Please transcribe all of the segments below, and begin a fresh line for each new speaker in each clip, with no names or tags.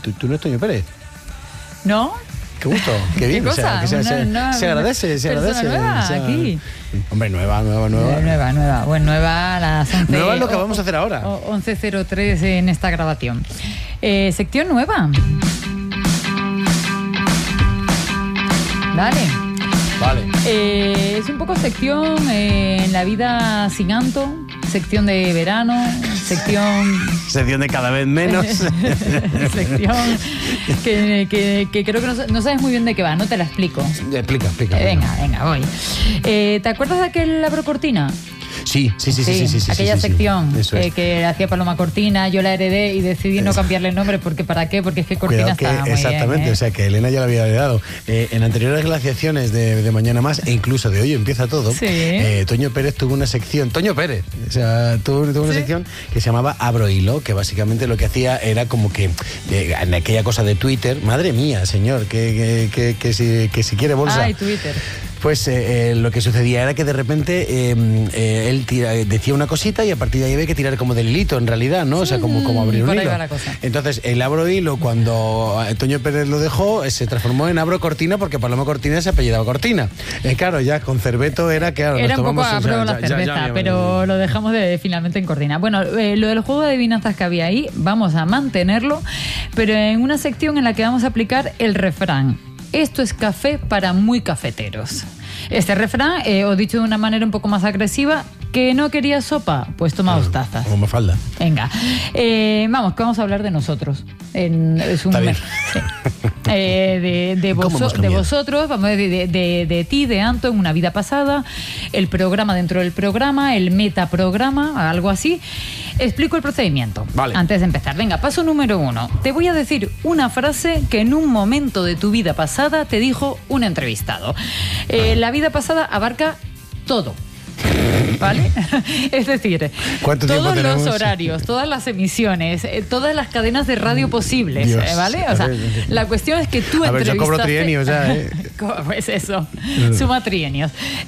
¿Tú no eres Toño Pérez?
¿No?
Qué gusto, qué bien.
¿Qué cosa?
O sea, se agradece, se agradece.
Nueva, aquí.
Hombre, nueva.
Nueva. Bueno, nueva a las 11.
Nueva es lo que vamos a hacer ahora.
11:03 en esta grabación. Sección nueva. Dale.
Vale.
Es un poco sección en la vida sin Anto, sección de verano, sección
de cada vez menos.
sección que creo que no sabes muy bien de qué va, no te la explico.
Explica.
Venga, voy. ¿Te acuerdas de aquel Abro Cortina?
Sí.
Aquella sección
Eso es.
que hacía Paloma Cortina, yo la heredé y decidí no cambiarle el nombre porque ¿para qué? Porque es que Cortina está muy
exactamente,
bien,
o sea que Elena ya lo había heredado. En anteriores glaciaciones de Mañana Más, e incluso de Hoy Empieza Todo, Toño Pérez tuvo una sección, tuvo una sección que se llamaba Abro Hilo, que básicamente lo que hacía era como que en aquella cosa de Twitter, madre mía, señor, que si quiere bolsa.
Ay, Twitter.
Pues lo que sucedía era que de repente él decía una cosita y a partir de ahí había que tirar como del hilito, en realidad, ¿no? O sea, como abrir un hilo. Entonces, el Abro Hilo, cuando Toño Pérez lo dejó, se transformó en Abro Cortina porque Paloma Cortina se apellidaba Cortina. Claro, ya con Cerveto era que...
Era un poco Abro la cerveza, pero lo dejamos finalmente en Cortina. Bueno, lo del juego de adivinanzas que había ahí, vamos a mantenerlo, pero en una sección en la que vamos a aplicar el refrán. Esto es café para muy cafeteros. Este refrán, o dicho de una manera un poco más agresiva, ¿que no querías sopa? Pues toma 2 tazas.
Como Mafalda.
Venga. Vamos, que vamos a hablar de nosotros. Es un mes. De vosotros, vamos a decir, de ti, de Anto, en una vida pasada, el programa dentro del programa, el metaprograma, algo así. Explico el procedimiento.
Vale.
Antes de empezar. Venga, paso número 1. Te voy a decir una frase que en un momento de tu vida pasada te dijo un entrevistado. La vida pasada abarca todo. ¿Vale? Es decir, todos los horarios, todas las emisiones, todas las cadenas de radio posibles,
Dios,
¿vale? O sea, la cuestión es que tú entrevistaste...
A ver, yo cobro trienios ya,
Pues eso, suma trienios.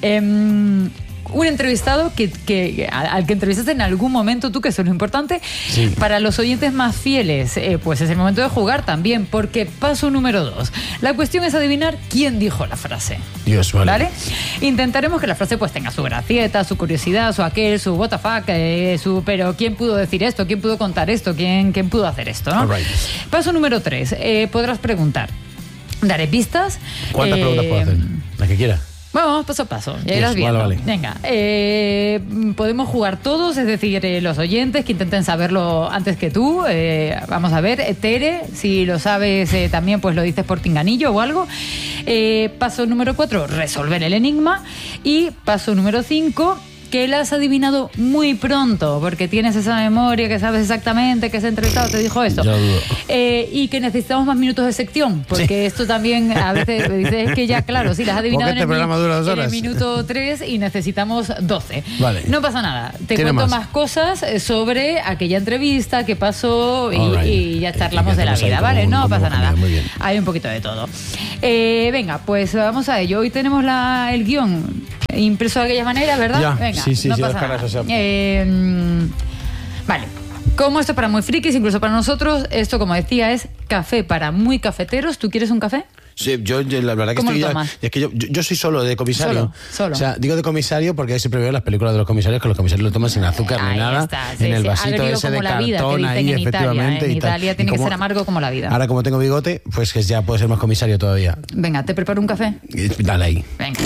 Un entrevistado al que entrevistaste en algún momento tú, que eso es lo importante.
Sí.
Para los oyentes más fieles, pues es el momento de jugar también, porque paso número 2. La cuestión es adivinar quién dijo la frase.
Dios, vale.
¿Vale? Intentaremos que la frase pues tenga su gracieta, su curiosidad, su aquel, su what the fuck, pero ¿quién pudo decir esto? ¿Quién pudo contar esto? ¿Quién pudo hacer esto? ¿No?
Right.
Paso número 3. Podrás preguntar. Daré pistas.
¿Cuántas preguntas puedo hacer? La que quiera.
Bueno, vamos paso a paso, ya irás viendo.
Vale.
Venga, podemos jugar todos, es decir, los oyentes que intenten saberlo antes que tú. Vamos a ver, Tere, si lo sabes también, pues lo dices por pinganillo o algo. Paso número 4, resolver el enigma. Y paso número 5, que la has adivinado muy pronto, porque tienes esa memoria, que sabes exactamente que ese entrevistado te dijo esto. Y que necesitamos más minutos de sección, porque esto también a veces dices que ya, claro, sí, las has adivinado en el minuto 3 y necesitamos 12.
Vale.
No pasa nada, te cuento más cosas sobre aquella entrevista que pasó y ya charlamos de la vida, ¿vale? No pasa nada.
Muy bien.
Hay un poquito de todo. Venga, pues vamos a ello. Hoy tenemos el guión impreso de aquella manera, ¿verdad?
Ya,
venga,
sí,
no pasa nada. Vale. Como esto es para muy frikis, incluso para nosotros, esto, como decía, es café para muy cafeteros. ¿Tú quieres un café?
Sí, yo la verdad que
¿Cómo
estoy
lo
ya,
tomas?
es que yo soy solo de comisario.
Solo.
O sea, digo de comisario porque siempre veo las películas de los comisarios que los comisarios lo toman sin azúcar ni nada.
Está,
en el vasito ese de cartón ahí, efectivamente.
En Italia tiene que ser amargo como la vida.
Ahora, como tengo bigote, pues que ya puedo ser más comisario todavía.
Venga, ¿te preparo un café?
Dale ahí.
Venga.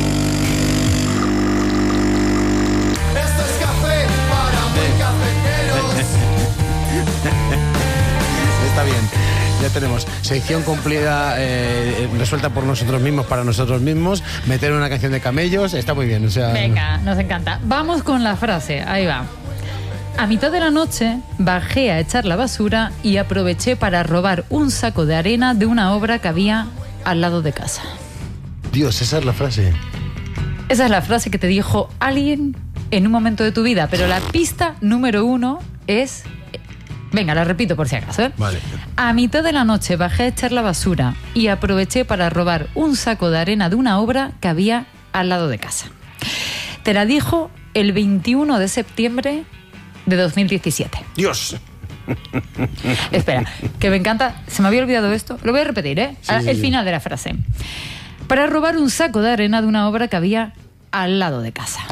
Está bien, ya tenemos sección cumplida, resuelta por nosotros mismos, para nosotros mismos, meter una canción de camellos, está muy bien, o sea...
Venga, nos encanta. Vamos con la frase, ahí va. A mitad de la noche bajé a echar la basura y aproveché para robar un saco de arena de una obra que había al lado de casa.
Dios, esa es la frase.
Esa es la frase que te dijo alguien en un momento de tu vida, pero la pista número 1 es... Venga, la repito por si acaso, ¿eh?
Vale.
A mitad de la noche bajé a echar la basura y aproveché para robar un saco de arena de una obra que había al lado de casa. Te la dijo el 21 de septiembre de 2017.
Dios.
Espera, que me encanta. Se me había olvidado esto. Lo voy a repetir, ¿eh? El final de la frase. Para robar un saco de arena de una obra que había al lado de casa.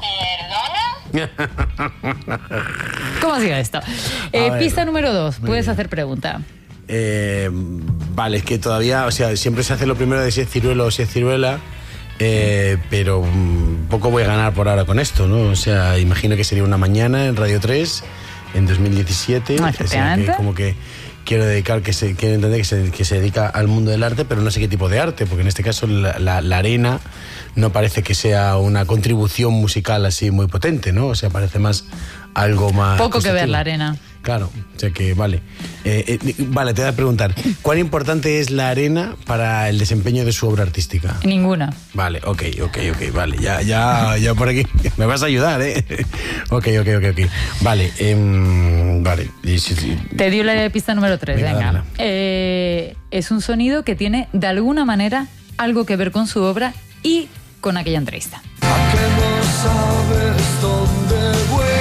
¿Cómo ha sido esto? Pista número 2. Puedes hacer pregunta.
Vale, es que todavía, o sea, siempre se hace lo primero de si es ciruelo o si es ciruela, pero poco voy a ganar por ahora con esto, ¿no? O sea, imagino que sería una mañana en Radio 3 en 2017. O sea, que como que quiero entender que se dedica al mundo del arte, pero no sé qué tipo de arte, porque en este caso la arena no parece que sea una contribución musical así muy potente, ¿no? O sea, parece más algo más...
Poco positivo. Que ver la arena.
Claro, o sea que vale. Vale, te voy a preguntar, ¿cuán importante es la arena para el desempeño de su obra artística?
Ninguna.
Vale, ok, vale, ya por aquí. Me vas a ayudar, ¿eh? Ok. Vale, vale.
Te dio la pista número 3, venga. Es un sonido que tiene, de alguna manera, algo que ver con su obra y con aquella entrevista.
¿A qué no sabes dónde voy?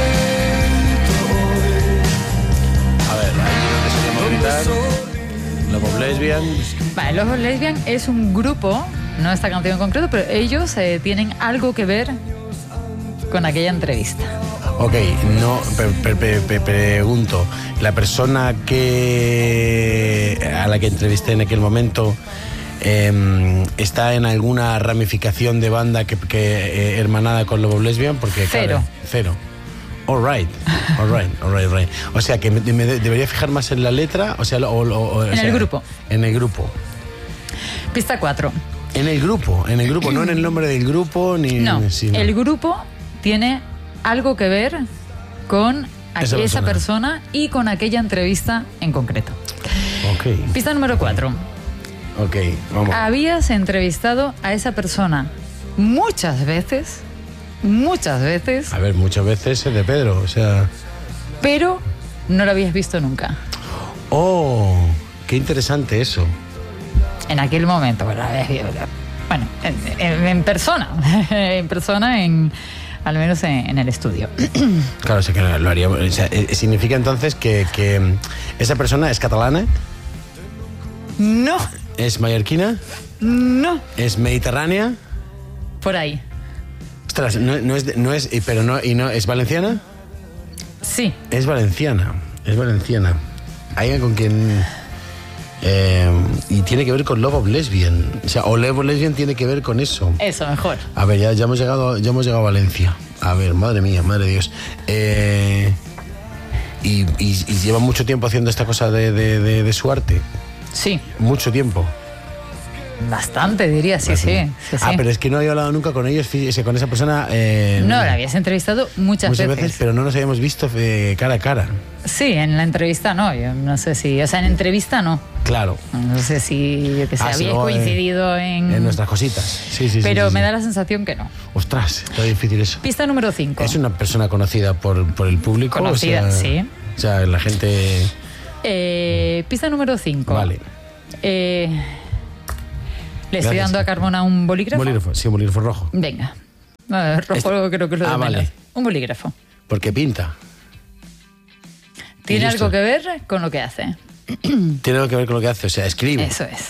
Love Lesbian.
Vale, Love Lesbian es un grupo, no esta canción en concreto, pero ellos tienen algo que ver con aquella entrevista.
Ok, no, pregunto, ¿la persona a la que entrevisté en aquel momento está en alguna ramificación de banda que hermanada con Love Lesbian? Porque
cero.
Cero. All right. O sea, que me debería fijar más en la letra, o sea,
el grupo.
En el grupo.
Pista 4.
En el grupo, no en el nombre del grupo ni...
No, el grupo tiene algo que ver con esa persona y con aquella entrevista en concreto.
Ok.
Pista número 4.
Ok, vamos.
Habías entrevistado a esa persona muchas veces. A ver,
muchas veces es de Pedro, o sea...
Pero no lo habías visto nunca.
Oh, qué interesante eso.
En aquel momento, bueno, en persona. Al menos en el estudio.
Claro, o sea, que lo haría... O sea, ¿significa entonces que esa persona es catalana?
No.
¿Es mallorquina?
No.
¿Es mediterránea?
Por ahí.
Ostras, ¿es valenciana?
Sí.
Es valenciana. Alguien con quien... y tiene que ver con Love of Lesbian. O sea, o Love of Lesbian tiene que ver con eso.
Eso, mejor.
A ver, ya hemos llegado a Valencia. A ver, madre mía, madre de Dios. Y lleva mucho tiempo haciendo esta cosa de su arte.
Sí.
Mucho tiempo.
Bastante, diría, sí.
Pero es que no había hablado nunca con ellos, con esa persona.
No, la habías entrevistado muchas veces.
Pero no nos habíamos visto cara a cara.
Sí, en la entrevista no, yo no sé si... O sea, en entrevista no.
Claro.
No sé si, yo que sé, habíais coincidido en
nuestras cositas. Sí.
Pero me da la sensación que no.
Ostras, está difícil eso.
Pista número 5.
¿Es una persona conocida por el público?
Conocida, sí.
O sea, la gente...
Pista número 5.
Vale.
¿Le estoy dando a Carmona un bolígrafo?
Un bolígrafo rojo.
Venga. Rojo creo que es lo de menos.
Vale.
Un bolígrafo.
Porque pinta.
Tiene algo que ver con lo que hace.
Tiene algo que ver con lo que hace, o sea, escribe.
Eso es.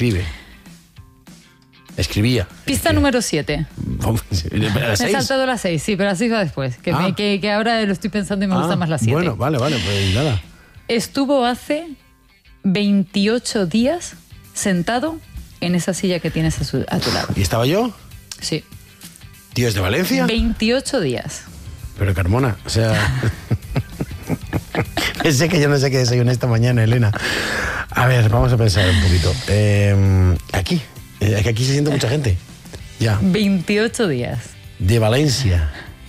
Escribía.
Pista número 7.
Me
he saltado la 6, sí, pero la 6 va después. Que ahora lo estoy pensando y me gusta más la 7.
Bueno, vale, pues nada.
Estuvo hace 28 días sentado en esa silla que tienes a tu lado.
¿Y estaba yo?
Sí.
¿Tío, es de Valencia?
28 días.
Pero Carmona, o sea... Sé que yo no sé qué desayuné esta mañana, Elena. A ver, vamos a pensar un poquito. Aquí se siente mucha gente. Ya.
28 días.
De Valencia.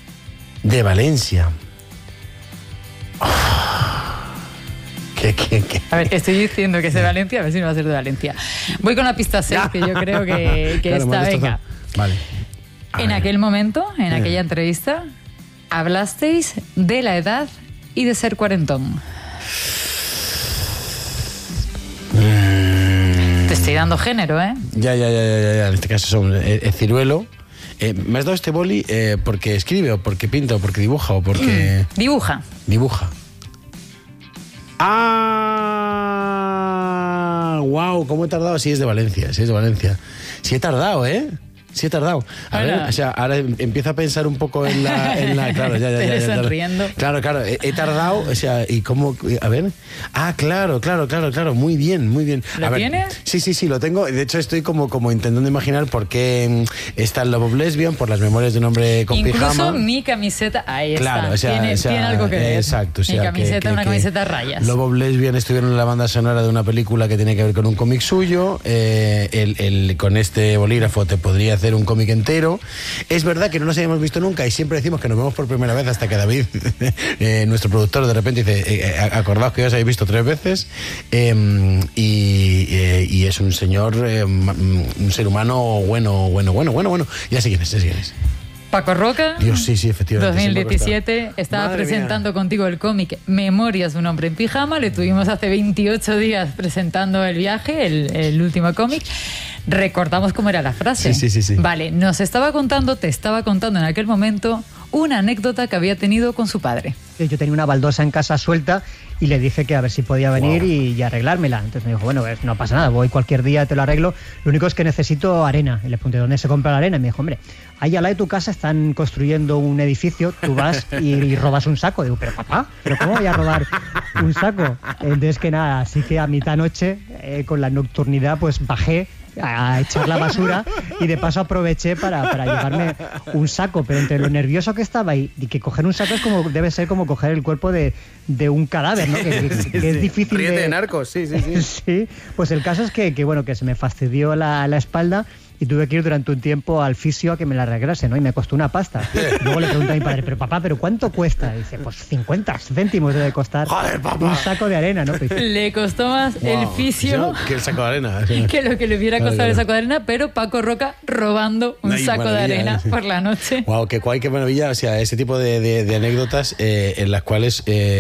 ¿Qué?
A ver, estoy diciendo que es de Valencia, a ver si no va a ser de Valencia. Voy con la pista 6, que yo creo que claro, esta, venga.
Vale.
En aquel momento, en aquella entrevista, hablasteis de la edad y de ser cuarentón. Te estoy dando género, ¿eh?
Ya. En este caso son ciruelo. ¿Me has dado este boli porque escribe o porque pinta o porque dibuja o porque...?
Dibuja.
¡Ah! ¡Wow! ¿Cómo he tardado? Sí, es de Valencia, Sí, he tardado, ¿eh? Sí, he tardado. A ver, o sea, ahora empiezo a pensar un poco en la claro, ya.
Te sonriendo.
Claro, he tardado, o sea, y cómo, a ver. Ah, claro, muy bien.
¿Lo tienes?
Sí, lo tengo. De hecho, estoy como intentando imaginar por qué está el Love of Lesbian, por las memorias de un hombre con
Incluso
pijama.
mi camiseta, ahí
claro,
está, tiene algo que ver.
Exacto, o sea,
mi camiseta, una camiseta a rayas.
Love of Lesbian estuvieron en la banda sonora de una película que tiene que ver con un cómic suyo. Con este bolígrafo te podría hacer un cómic entero. Es verdad que no nos habíamos visto nunca y siempre decimos que nos vemos por primera vez hasta que David, nuestro productor, de repente dice, acordaos que ya os habéis visto 3 veces. Y es un señor, un ser humano bueno. Ya sé quién es.
Paco Roca,
Dios, sí, efectivamente.
2017, estaba presentando contigo el cómic Memorias de un hombre en pijama. Le tuvimos hace 28 días presentando el viaje, el último cómic. Recordamos cómo era la frase.
Sí.
Vale, te estaba contando en aquel momento una anécdota que había tenido con su padre.
Yo tenía una baldosa en casa suelta y le dije que a ver si podía venir y arreglármela. Entonces me dijo, bueno, no pasa nada, voy cualquier día, te lo arreglo. Lo único es que necesito arena. Y le pregunté, ¿dónde se compra la arena? Y me dijo, hombre, ahí al lado de tu casa están construyendo un edificio, tú vas y robas un saco. Digo, pero papá, ¿pero cómo voy a robar un saco? Entonces que nada, así que a mitad noche, con la nocturnidad, pues bajé a echar la basura y de paso aproveché para llevarme un saco, pero entre lo nervioso que estaba y que coger un saco debe ser como coger el cuerpo de un cadáver, ¿no? Que es difícil
de narcos, sí.
Sí, pues el caso es que se me fastidió la espalda y tuve que ir durante un tiempo al fisio a que me la arreglase, ¿no? Y me costó una pasta. Luego le pregunté a mi padre, pero papá, ¿pero cuánto cuesta? Y dice, pues 50 céntimos debe costar.
¡Joder, papá!
Un saco de arena, ¿no?
Le costó más el fisio
que el saco de arena.
Que lo que le hubiera costado el saco de arena, pero Paco Roca robando un saco de arena por la noche.
Wow, qué guay, qué maravilla. O sea, ese tipo de anécdotas en las cuales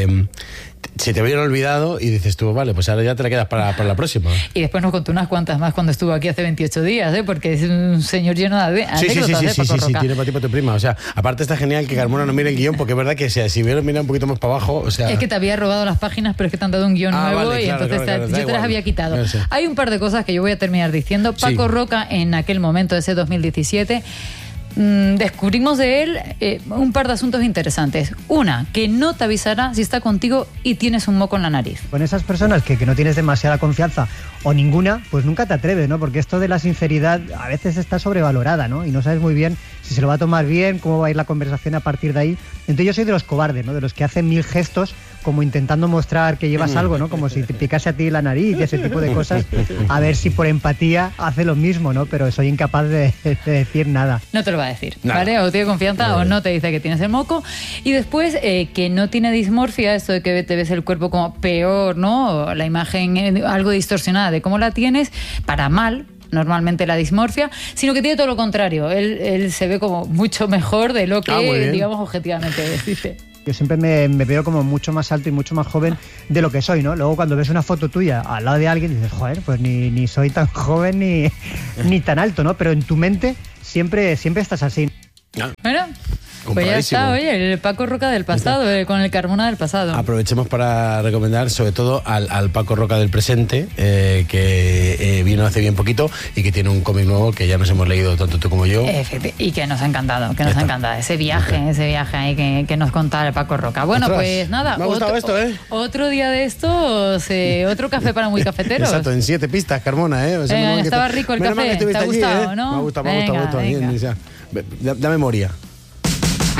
se te habían olvidado y dices tú, vale, pues ahora ya te la quedas para la próxima.
Y después nos contó unas cuantas más cuando estuvo aquí hace 28 días, porque es un señor lleno de anécdotas.
Sí, tiene para ti, para tu prima. O sea, aparte está genial que Carmona no mire el guión, porque es verdad que si hubiera mirado un poquito más para abajo, o sea...
Es que te había robado las páginas, pero es que te han dado un guión nuevo,
vale,
y
claro,
entonces
claro,
yo te las había quitado. No sé. Hay un par de cosas que yo voy a terminar diciendo. Paco Roca, en aquel momento, ese 2017... descubrimos de él un par de asuntos interesantes. Una, que no te avisará si está contigo y tienes un moco en la nariz.
Con esas personas que no tienes demasiada confianza o ninguna, pues nunca te atreves, ¿no? Porque esto de la sinceridad a veces está sobrevalorada, ¿no? Y no sabes muy bien si se lo va a tomar bien, cómo va a ir la conversación a partir de ahí. Entonces yo soy de los cobardes, ¿no? De los que hacen 1000 gestos como intentando mostrar que llevas algo, ¿no? Como si te picase a ti la nariz y ese tipo de cosas, a ver si por empatía hace lo mismo, ¿no? Pero soy incapaz de decir nada.
No te lo va a decir, ¿vale? O tiene confianza o no te dice que tienes el moco. Y después, que no tiene dismorfia, esto de que te ves el cuerpo como peor, ¿no? O la imagen algo distorsionada de cómo la tienes, para mal, normalmente la dismorfia, sino que tiene todo lo contrario. Él se ve como mucho mejor de lo que, digamos, objetivamente dice.
Yo siempre me veo como mucho más alto y mucho más joven de lo que soy, ¿no? Luego cuando ves una foto tuya al lado de alguien dices, joder, pues ni soy tan joven ni tan alto, ¿no? Pero en tu mente siempre estás así.
Bueno, pues ya está, oye, el Paco Roca del pasado, con el Carmona del pasado.
Aprovechemos para recomendar sobre todo al Paco Roca del presente, que vino hace bien poquito y que tiene un cómic nuevo que ya nos hemos leído tanto tú como yo.
Y que nos ha encantado, ese viaje ahí que nos contaba el Paco Roca. Bueno, pues nada,
me ha gustado esto,
otro día de estos, otro café para muy cafeteros.
Exacto, en 7 pistas, Carmona, O sea,
estaba rico el café, te ha gustado, ¿no?
Me ha gustado, bien, dame memoria.